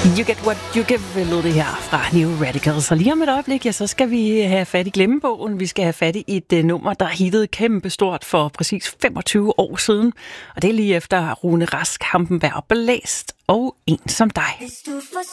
You Get What You Give, lød det her fra New Radicals. Og lige om et øjeblik, ja, så skal vi have fat i glemmebogen. Vi skal have fat i et nummer, der hittede kæmpestort for præcis 25 år siden. Og det er lige efter Rune Rask, Hampenberg, Blæst og En som dig. Hvis du får